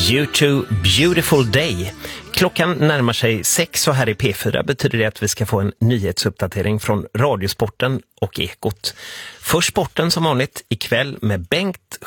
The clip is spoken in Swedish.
U2 Beautiful Day. Klockan närmar sig 6 och här i P4 betyder det att vi ska få en nyhetsuppdatering från Radiosporten och Ekot. För sporten som vanligt ikväll med Bengt